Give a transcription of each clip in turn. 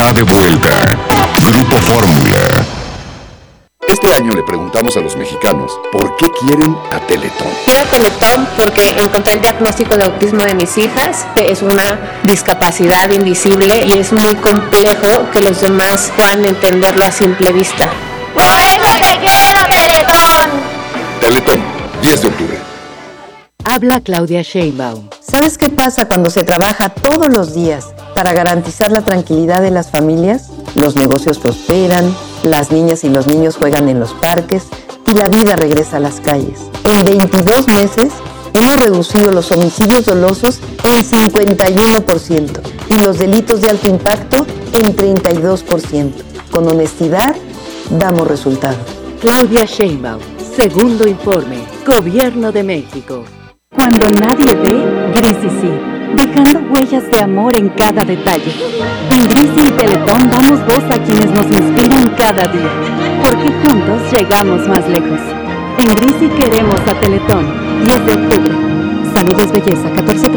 está de vuelta. Grupo Fórmula. Este año le preguntamos a los mexicanos por qué quieren a Teletón. Quiero Teletón porque encontré el diagnóstico de autismo de mis hijas. Es una discapacidad invisible y es muy complejo que los demás puedan entenderlo a simple vista. ¡Por eso te quiero, Teletón! Teletón, 10 de octubre. Habla Claudia Sheinbaum. ¿Sabes qué pasa cuando se trabaja todos los días para garantizar la tranquilidad de las familias? Los negocios prosperan, las niñas y los niños juegan en los parques y la vida regresa a las calles. En 22 meses hemos reducido los homicidios dolosos en 51% y los delitos de alto impacto en 32%. Con honestidad, damos resultados. Claudia Sheinbaum, segundo informe, Gobierno de México. Cuando nadie ve, Grisi sí, dejando huellas de amor en cada detalle. En Grisi y Teletón damos voz a quienes nos inspiran cada día, porque juntos llegamos más lejos. En Grisi queremos a Teletón, 10 de octubre. Saludos Belleza,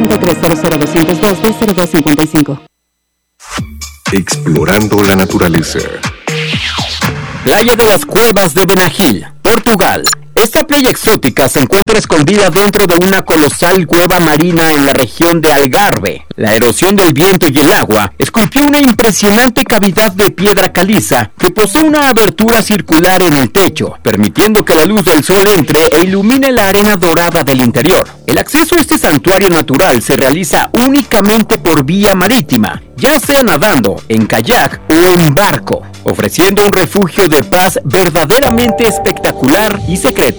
1433-00202-B0255. Explorando la naturaleza. Playa de las Cuevas de Benagil, Portugal. Esta playa exótica se encuentra escondida dentro de una colosal cueva marina en la región de Algarve. La erosión del viento y el agua esculpió una impresionante cavidad de piedra caliza que posee una abertura circular en el techo, permitiendo que la luz del sol entre e ilumine la arena dorada del interior. El acceso a este santuario natural se realiza únicamente por vía marítima, ya sea nadando, en kayak o en barco, ofreciendo un refugio de paz verdaderamente espectacular y secreto.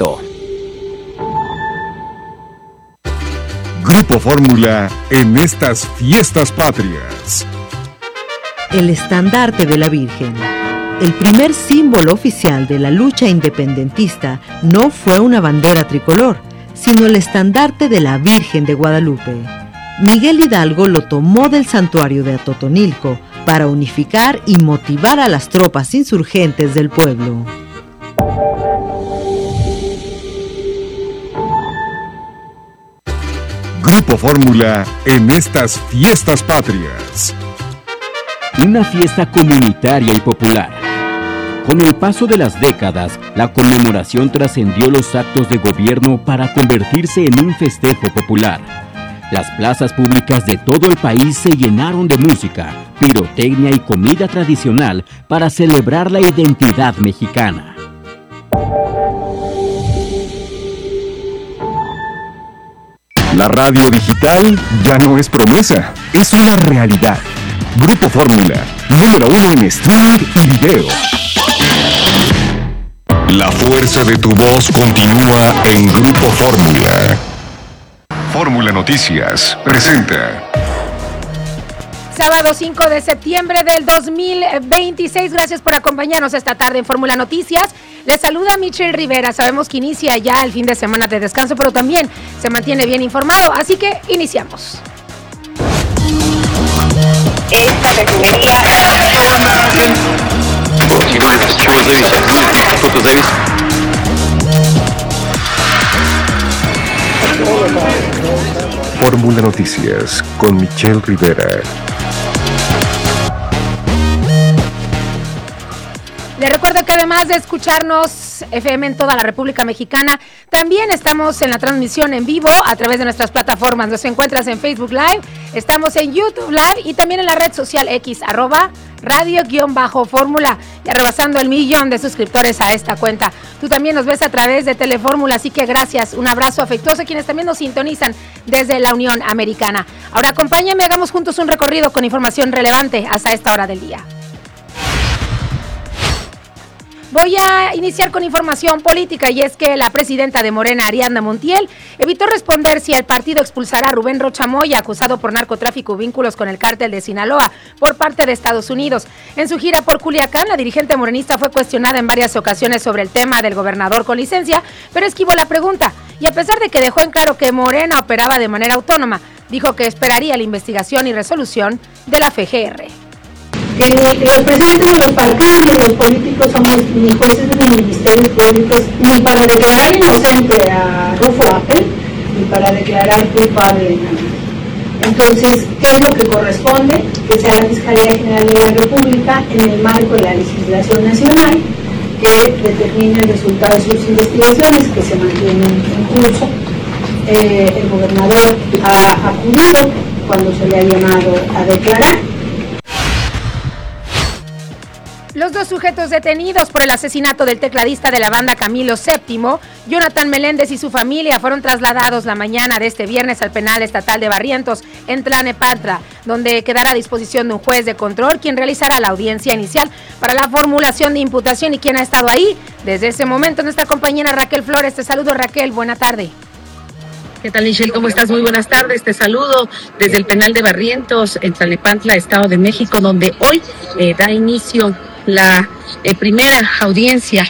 Grupo Fórmula en estas fiestas patrias. El estandarte de la Virgen. El primer símbolo oficial de la lucha independentista no fue una bandera tricolor, sino el estandarte de la Virgen de Guadalupe. Miguel Hidalgo lo tomó del santuario de Atotonilco para unificar y motivar a las tropas insurgentes del pueblo. Grupo Fórmula en estas fiestas patrias. Una fiesta comunitaria y popular. Con el paso de las décadas, la conmemoración trascendió los actos de gobierno para convertirse en un festejo popular. Las plazas públicas de todo el país se llenaron de música, pirotecnia y comida tradicional para celebrar la identidad mexicana. La radio digital ya no es promesa, es una realidad. Grupo Fórmula, número 1 en streaming y video. La fuerza de tu voz continúa en Grupo Fórmula. Fórmula Noticias presenta. Sábado 5 de septiembre del 2026. Gracias por acompañarnos esta tarde en Fórmula Noticias. Les saluda Michelle Rivera. Sabemos que inicia ya el fin de semana de descanso, pero también se mantiene bien informado. Así que iniciamos. Esta refinería Fórmula Noticias con Michelle Rivera. Les recuerdo que además de escucharnos FM en toda la República Mexicana, también estamos en la transmisión en vivo a través de nuestras plataformas. Nos encuentras en Facebook Live, estamos en YouTube Live y también en la red social X, @radio_fórmula, ya rebasando el 1,000,000 de suscriptores a esta cuenta. Tú también nos ves a través de Telefórmula, así que gracias, un abrazo afectuoso a quienes también nos sintonizan desde la Unión Americana. Ahora acompáñame, hagamos juntos un recorrido con información relevante hasta esta hora del día. Voy a iniciar con información política y es que la presidenta de Morena, Ariadna Montiel, evitó responder si el partido expulsará a Rubén Rocha Moya, acusado por narcotráfico y vínculos con el cártel de Sinaloa por parte de Estados Unidos. En su gira por Culiacán, la dirigente morenista fue cuestionada en varias ocasiones sobre el tema del gobernador con licencia, pero esquivó la pregunta. Y a pesar de que dejó en claro que Morena operaba de manera autónoma, dijo que esperaría la investigación y resolución de la FGR. Los presidentes de los partidos ni los políticos somos ni jueces ni ministerios públicos, ni para declarar inocente a Rufo Apple, ni para declarar culpable a nadie. Entonces, ¿qué es lo que corresponde? Que sea la Fiscalía General de la República, en el marco de la legislación nacional, que determine el resultado de sus investigaciones, que se mantienen en curso. El gobernador ha acudido cuando se le ha llamado a declarar. Los dos sujetos detenidos por el asesinato del tecladista de la banda Camilo VII, Jonathan Meléndez y su familia, fueron trasladados la mañana de este viernes al penal estatal de Barrientos, en Tlalnepantla, donde quedará a disposición de un juez de control, quien realizará la audiencia inicial para la formulación de imputación. Y quien ha estado ahí desde ese momento, nuestra compañera Raquel Flores. Te saludo, Raquel, buena tarde. ¿Qué tal, Michelle? ¿Cómo estás? Muy buenas tardes. Te saludo desde el penal de Barrientos, en Tlalnepantla, Estado de México, donde hoy da inicio la primera audiencia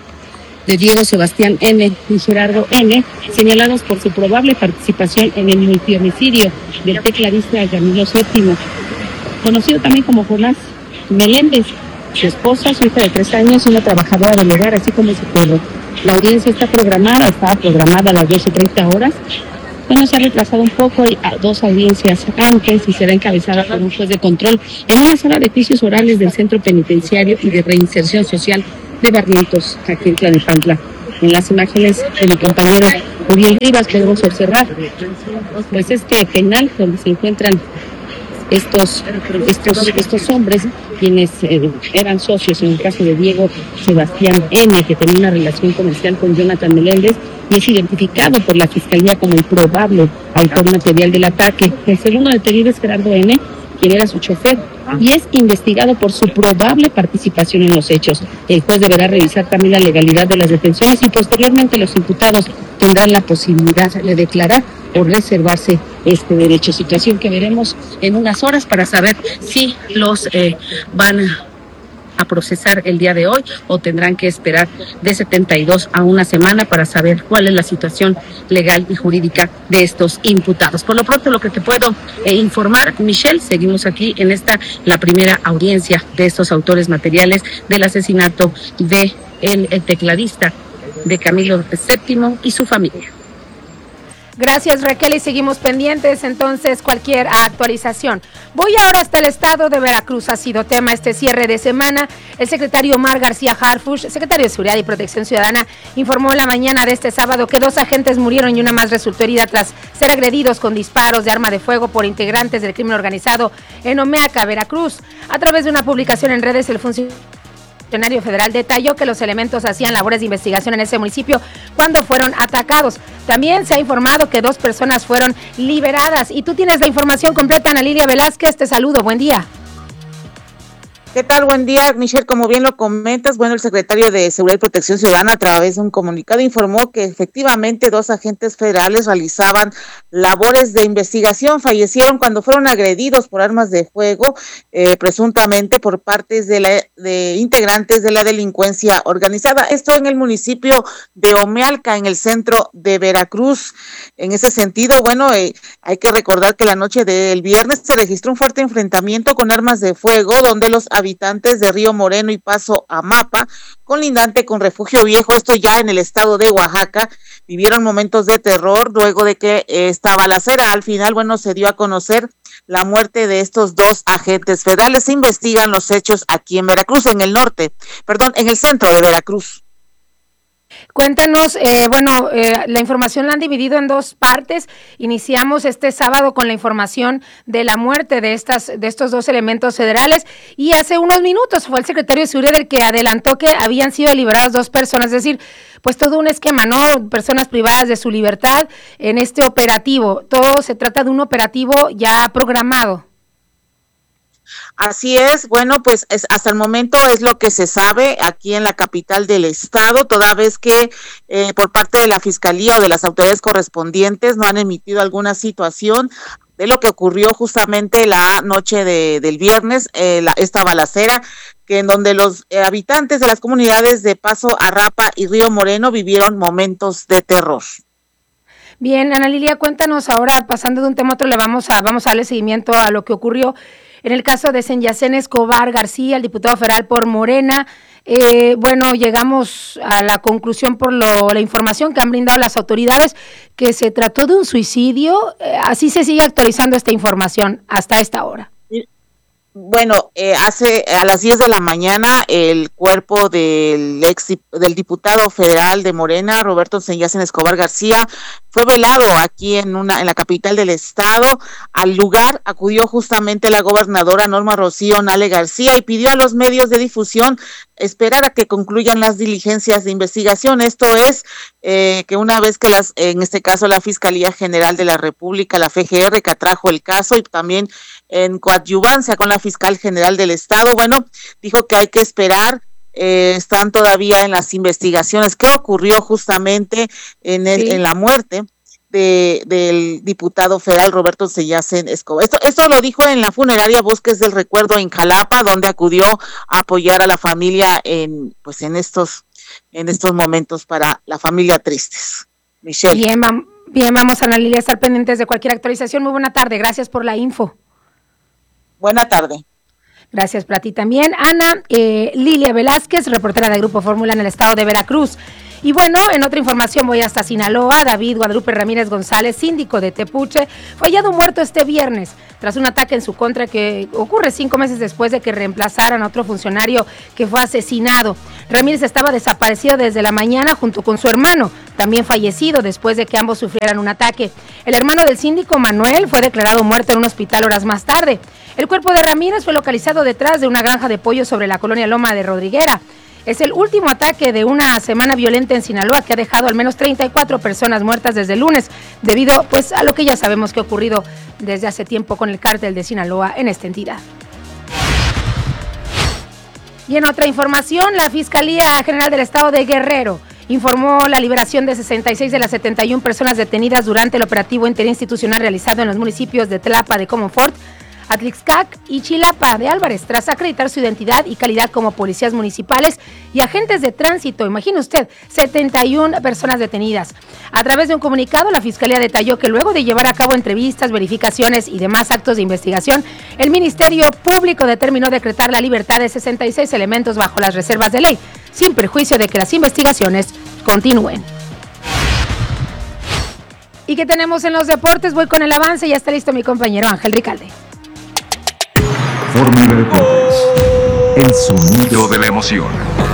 de Diego Sebastián N. y Gerardo N., señalados por su probable participación en el multihomicidio del tecladista Camilo VII, conocido también como Jonás Meléndez, su esposa, su hija de 3 años y una trabajadora del hogar, así como su perro. La audiencia estaba programada a las 12:30 horas. Bueno, se ha retrasado un poco a 2 audiencias antes y será encabezada por un juez de control en una sala de juicios orales del Centro Penitenciario y de Reinserción Social de Barrientos, aquí en Tlalnepantla. En las imágenes de mi compañero Uriel Rivas podemos observar pues este penal donde se encuentran estos hombres, quienes eran socios en el caso de Diego Sebastián N., que tenía una relación comercial con Jonathan Meléndez, y es identificado por la Fiscalía como el probable autor material del ataque. El segundo detenido es Gerardo N., quien era su chofer, y es investigado por su probable participación en los hechos. El juez deberá revisar también la legalidad de las detenciones y posteriormente los imputados tendrán la posibilidad de declarar o reservarse este derecho, situación que veremos en unas horas para saber si los van a procesar el día de hoy o tendrán que esperar de 72 a una semana para saber cuál es la situación legal y jurídica de estos imputados. Por lo pronto, lo que te puedo informar, Michelle, seguimos aquí en la primera audiencia de estos autores materiales del asesinato de el tecladista de Camilo VII y su familia. Gracias, Raquel, y seguimos pendientes entonces cualquier actualización. Voy ahora hasta el estado de Veracruz. Ha sido tema este cierre de semana. El secretario Omar García Harfuch, secretario de Seguridad y Protección Ciudadana, informó la mañana de este sábado que 2 agentes murieron y una más resultó herida tras ser agredidos con disparos de arma de fuego por integrantes del crimen organizado en Omeaca, Veracruz. A través de una publicación en redes, el funcionario federal detalló que los elementos hacían labores de investigación en ese municipio cuando fueron atacados. También se ha informado que 2 personas fueron liberadas. Y tú tienes la información completa, Ana Lilia Velázquez. Te saludo, buen día. ¿Qué tal? Buen día, Michelle. Como bien lo comentas, bueno, el secretario de Seguridad y Protección Ciudadana, a través de un comunicado, informó que efectivamente 2 agentes federales realizaban labores de investigación. Fallecieron cuando fueron agredidos por armas de fuego, presuntamente por partes de integrantes de la delincuencia organizada. Esto en el municipio de Omealca, en el centro de Veracruz. En ese sentido, bueno, hay que recordar que la noche del viernes se registró un fuerte enfrentamiento con armas de fuego, donde los habitantes de Río Moreno y Paso Amapa, colindante con Refugio Viejo, esto ya en el estado de Oaxaca, vivieron momentos de terror luego de que esta balacera al final, bueno, se dio a conocer la muerte de estos 2 agentes federales. Se investigan los hechos aquí en Veracruz, en el centro de Veracruz. Cuéntanos, la información la han dividido en 2 partes. Iniciamos este sábado con la información de la muerte de estos 2 elementos federales, y hace unos minutos fue el secretario de Seguridad el que adelantó que habían sido liberadas 2 personas, es decir, pues todo un esquema, ¿no? Personas privadas de su libertad en este operativo. Todo se trata de un operativo ya programado. Así es, bueno, pues hasta el momento es lo que se sabe aquí en la capital del estado, toda vez que por parte de la Fiscalía o de las autoridades correspondientes no han emitido alguna situación de lo que ocurrió justamente la noche del viernes, esta balacera, que en donde los habitantes de las comunidades de Paso Arrapa y Río Moreno vivieron momentos de terror. Bien, Ana Lilia, cuéntanos ahora, pasando de un tema a otro, vamos a darle seguimiento a lo que ocurrió en el caso de Senyacén Escobar García, el diputado federal por Morena. bueno, llegamos a la conclusión por la información que han brindado las autoridades que se trató de un suicidio. Así se sigue actualizando esta información hasta esta hora. Bueno, a las 10 de la mañana el cuerpo del diputado federal de Morena, Roberto Sanyasen Escobar García, fue velado aquí en la capital del estado. Al lugar acudió justamente la gobernadora Norma Rocío Nale García y pidió a los medios de difusión esperar a que concluyan las diligencias de investigación. Esto es que una vez que en este caso la Fiscalía General de la República, la FGR, que atrajo el caso y también en coadyuvancia con la Fiscal General del Estado, bueno, dijo que hay que esperar. Están todavía en las investigaciones. ¿Qué ocurrió justamente en la muerte del diputado federal Roberto Sanyasen Escobar? Esto lo dijo en la funeraria Bosques del Recuerdo en Jalapa, donde acudió a apoyar a la familia en estos momentos para la familia tristes. Michelle. Bien, vamos Ana Lilia a estar pendientes de cualquier actualización. Muy buena tarde, gracias por la info. Buena tarde. Gracias para ti también, Ana. Lilia Velázquez, reportera de Grupo Fórmula en el estado de Veracruz. Y bueno, en otra información voy hasta Sinaloa. David Guadalupe Ramírez González, síndico de Tepuche, fue hallado muerto este viernes tras un ataque en su contra que ocurre 5 meses después de que reemplazaran a otro funcionario que fue asesinado. Ramírez estaba desaparecido desde la mañana junto con su hermano, también fallecido después de que ambos sufrieran un ataque. El hermano del síndico, Manuel, fue declarado muerto en un hospital horas más tarde. El cuerpo de Ramírez fue localizado detrás de una granja de pollo sobre la colonia Loma de Rodriguera. Es el último ataque de una semana violenta en Sinaloa que ha dejado al menos 34 personas muertas desde el lunes, debido a lo que ya sabemos que ha ocurrido desde hace tiempo con el cártel de Sinaloa en esta entidad. Y en otra información, la Fiscalía General del Estado de Guerrero informó la liberación de 66 de las 71 personas detenidas durante el operativo interinstitucional realizado en los municipios de Tlapa de Comonfort, Atlixcac y Chilapa de Álvarez, tras acreditar su identidad y calidad como policías municipales y agentes de tránsito. Imagine usted, 71 personas detenidas. A través de un comunicado, la Fiscalía detalló que luego de llevar a cabo entrevistas, verificaciones y demás actos de investigación, el Ministerio Público determinó decretar la libertad de 66 elementos bajo las reservas de ley, sin perjuicio de que las investigaciones continúen. ¿Y qué tenemos en los deportes? Voy con el avance, ya está listo mi compañero Ángel Ricalde. Fórmula Deportes, el sonido de la emoción.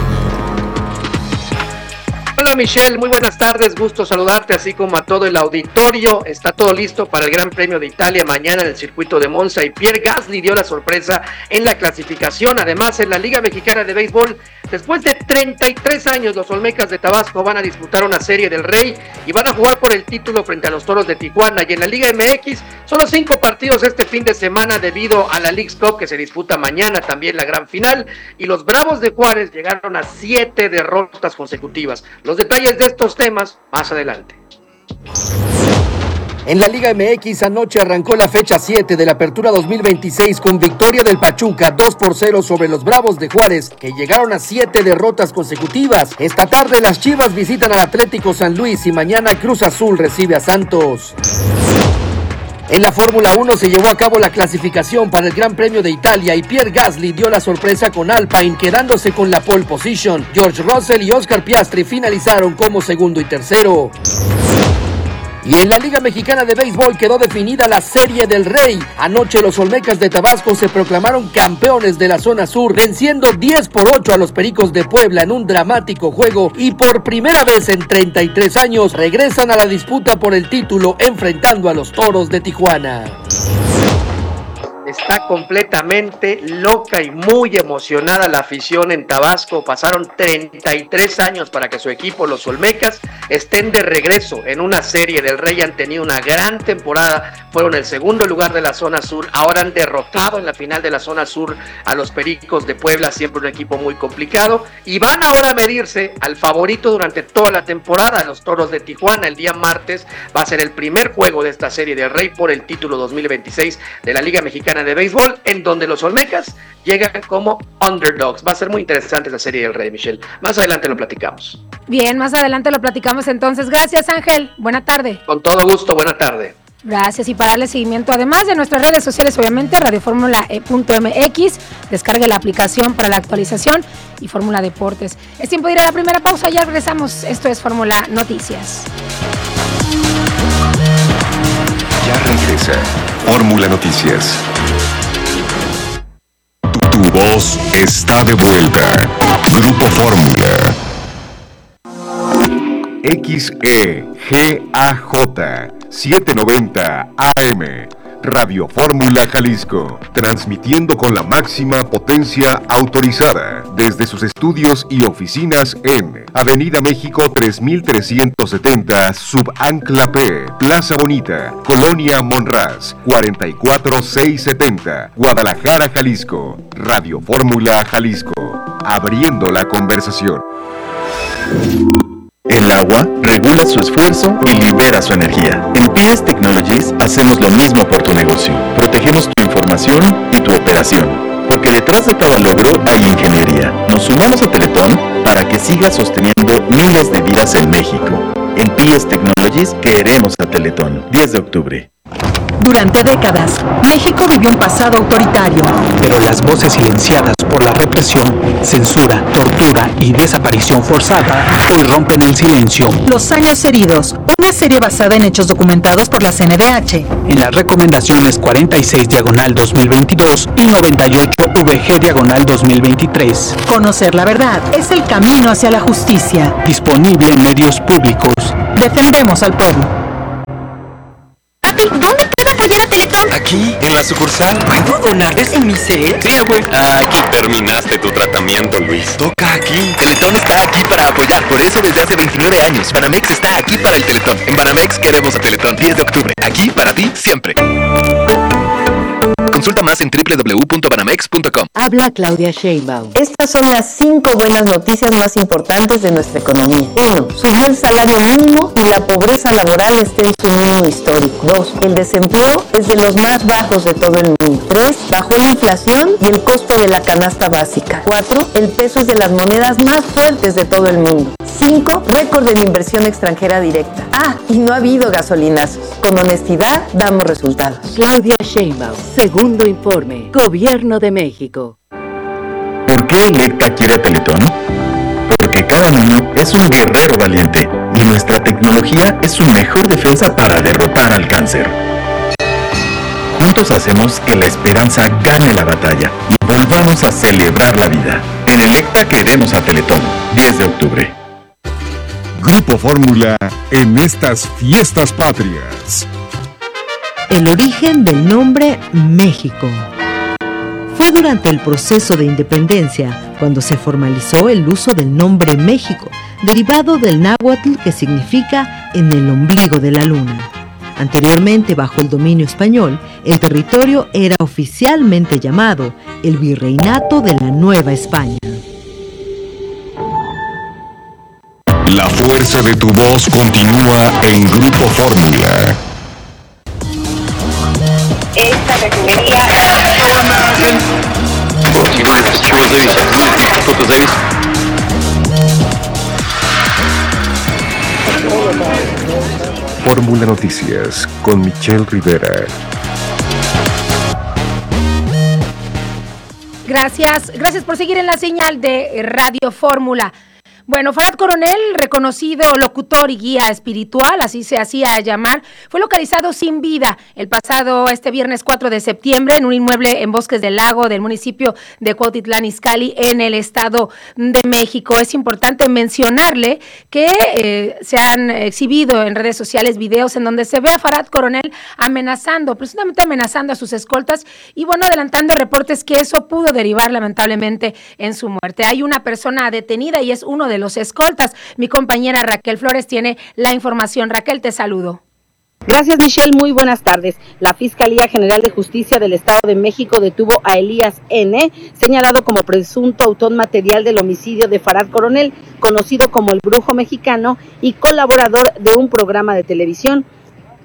Hola Michelle, muy buenas tardes, gusto saludarte así como a todo el auditorio. Está todo listo para el Gran Premio de Italia mañana en el circuito de Monza y Pierre Gasly dio la sorpresa en la clasificación. Además, en la Liga Mexicana de Béisbol, después de 33 años, los Olmecas de Tabasco van a disputar una Serie del Rey y van a jugar por el título frente a los Toros de Tijuana. Y en la Liga MX, solo 5 partidos este fin de semana debido a la Leagues Cup que se disputa mañana, también la gran final. Y los Bravos de Juárez llegaron a 7 derrotas consecutivas. Los detalles de estos temas más adelante. En la Liga MX anoche arrancó la fecha 7 de la Apertura 2026 con victoria del Pachuca 2-0 sobre los Bravos de Juárez, que llegaron a 7 derrotas consecutivas. Esta tarde las Chivas visitan al Atlético San Luis y mañana Cruz Azul recibe a Santos. En la Fórmula 1 se llevó a cabo la clasificación para el Gran Premio de Italia y Pierre Gasly dio la sorpresa con Alpine, quedándose con la pole position. George Russell y Oscar Piastri finalizaron como segundo y tercero. Y en la Liga Mexicana de Béisbol quedó definida la Serie del Rey. Anoche los Olmecas de Tabasco se proclamaron campeones de la zona sur, venciendo 10-8 a los Pericos de Puebla en un dramático juego y por primera vez en 33 años regresan a la disputa por el título enfrentando a los Toros de Tijuana. Está completamente loca y muy emocionada la afición en Tabasco. Pasaron 33 años para que su equipo, los Olmecas, estén de regreso en una Serie del Rey. Han tenido una gran temporada, fueron el segundo lugar de la zona sur, ahora han derrotado en la final de la zona sur a los Pericos de Puebla, siempre un equipo muy complicado, y van ahora a medirse al favorito durante toda la temporada, los Toros de Tijuana. El día martes va a ser el primer juego de esta Serie del Rey por el título 2026 de la Liga Mexicana de Béisbol, en donde los Olmecas llegan como underdogs. Va a ser muy interesante la Serie del Rey, Michelle. Más adelante lo platicamos. Bien, más adelante lo platicamos entonces. Gracias, Ángel. Buena tarde. Con todo gusto, buena tarde. Gracias, y para darle seguimiento, además de nuestras redes sociales, obviamente, radioformula.mx, descargue la aplicación para la actualización y Fórmula Deportes. Es tiempo de ir a la primera pausa, ya regresamos. Esto es Fórmula Noticias. Ya regresa Fórmula Noticias. Tu voz está de vuelta. Grupo Fórmula. XEGAJ 790 AM, Radio Fórmula Jalisco, transmitiendo con la máxima potencia autorizada desde sus estudios y oficinas en Avenida México 3370, Subancla P, Plaza Bonita, Colonia Monraz, 44670, Guadalajara, Jalisco. Radio Fórmula Jalisco, abriendo la conversación. El agua regula su esfuerzo y libera su energía. En PS Technologies hacemos lo mismo por tu negocio. Protegemos tu información y tu operación. Porque detrás de cada logro hay ingeniería. Nos sumamos a Teletón para que siga sosteniendo miles de vidas en México. En PS Technologies queremos a Teletón. 10 de octubre. Durante décadas, México vivió un pasado autoritario. Pero las voces silenciadas por la represión, censura, tortura y desaparición forzada hoy rompen el silencio. Los años heridos, una serie basada en hechos documentados por la CNDH. En las recomendaciones 46/2022 y 98/VG/2023. Conocer la verdad es el camino hacia la justicia. Disponible en medios públicos. Defendemos al pueblo. ¿Dónde puedo apoyar a Teletón? Aquí, en la sucursal. ¿Puedo donarles en mi set? Sí, güey. Aquí terminaste tu tratamiento, Luis. Toca aquí. Teletón está aquí para apoyar. Por eso desde hace 29 años, Banamex está aquí para el Teletón. En Banamex queremos a Teletón. 10 de octubre. Aquí para ti, siempre. Consulta más en www.banamex.com. Habla Claudia Sheinbaum. Estas son las 5 buenas noticias más importantes de nuestra economía. 1. Subió el salario mínimo y la pobreza laboral está en su mínimo histórico. 2. El desempleo es de los más bajos de todo el mundo. 3. Bajó la inflación y el costo de la canasta básica. 4. El peso es de las monedas más fuertes de todo el mundo. 5. Récord de la inversión extranjera directa. Y no ha habido gasolinazos. Con honestidad damos resultados. Claudia Sheinbaum. Segundo informe. Gobierno de México. ¿Por qué Electa quiere a Teletón? Porque cada niño es un guerrero valiente y nuestra tecnología es su mejor defensa para derrotar al cáncer. Juntos hacemos que la esperanza gane la batalla y volvamos a celebrar la vida. En Electa queremos a Teletón. 10 de octubre. Grupo Fórmula en estas fiestas patrias. El origen del nombre México. Fue durante el proceso de independencia cuando se formalizó el uso del nombre México, derivado del náhuatl que significa en el ombligo de la luna. Anteriormente, bajo el dominio español, el territorio era oficialmente llamado el Virreinato de la Nueva España. La fuerza de tu voz continúa en Grupo Fórmula. Esta refinería Fórmula Noticias con Michelle Rivera. Gracias por seguir en la señal de Radio Fórmula. Bueno, Farad Coronel, reconocido locutor y guía espiritual, así se hacía llamar, fue localizado sin vida el pasado viernes 4 de septiembre en un inmueble en Bosques del Lago del municipio de Cuautitlán Izcalli en el Estado de México. Es importante mencionarle que se han exhibido en redes sociales videos en donde se ve a Farad Coronel presuntamente amenazando a sus escoltas y adelantando reportes que eso pudo derivar lamentablemente en su muerte. Hay una persona detenida y es uno de los escoltas. Mi compañera Raquel Flores tiene la información. Raquel, te saludo. Gracias, Michelle. Muy buenas tardes. La Fiscalía General de Justicia del Estado de México detuvo a Elías N., señalado como presunto autor material del homicidio de Farad Coronel, conocido como el Brujo Mexicano y colaborador de un programa de televisión.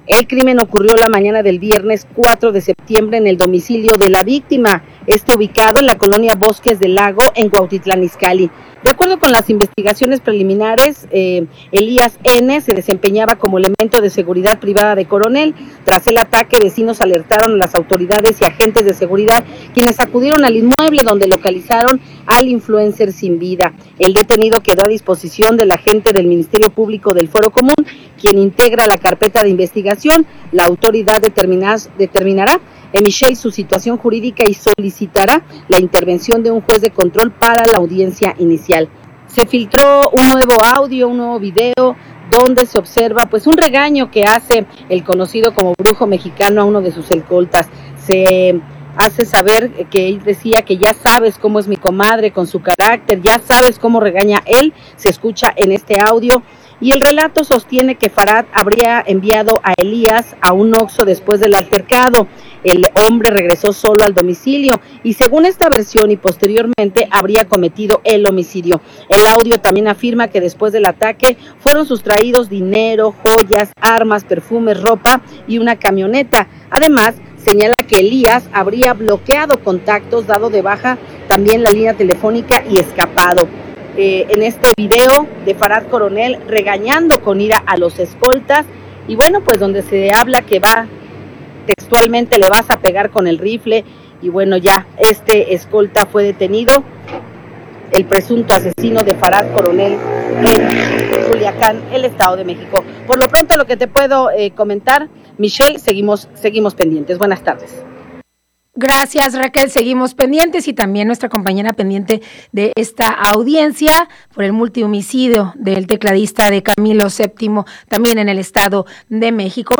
El crimen ocurrió la mañana del viernes 4 de septiembre en el domicilio de la víctima, ubicado en la colonia Bosques del Lago, en Cuautitlán Izcalli. De acuerdo con las investigaciones preliminares, Elías N. se desempeñaba como elemento de seguridad privada de Coronel. Tras el ataque, vecinos alertaron a las autoridades y agentes de seguridad, quienes acudieron al inmueble donde localizaron al influencer sin vida. El detenido quedó a disposición del agente del Ministerio Público del Foro Común, quien integra la carpeta de investigación. La autoridad determinará Michelle su situación jurídica y solicitará la intervención de un juez de control para la audiencia inicial. Se filtró un nuevo audio, un nuevo video, donde se observa pues un regaño que hace el conocido como brujo mexicano a uno de sus escoltas. Se hace saber que él decía que ya sabes cómo es mi comadre con su carácter, ya sabes cómo regaña él, se escucha en este audio. Y el relato sostiene que Farad habría enviado a Elías a un Oxxo después del altercado. El hombre regresó solo al domicilio y según esta versión y posteriormente habría cometido el homicidio. El audio también afirma que después del ataque fueron sustraídos dinero, joyas, armas, perfumes, ropa y una camioneta. Además, señala que Elías habría bloqueado contactos, dado de baja también la línea telefónica y escapado. En este video de Farad Coronel regañando con ira a los escoltas, y bueno, pues donde se habla que va textualmente, le vas a pegar con el rifle, y bueno, ya este escolta fue detenido, el presunto asesino de Farad Coronel en Culiacán, el Estado de México. Por lo pronto, lo que te puedo comentar, Michelle, seguimos pendientes. Buenas tardes. Gracias, Raquel. Seguimos pendientes y también nuestra compañera pendiente de esta audiencia por el multihomicidio del tecladista de Camilo VII, también en el Estado de México.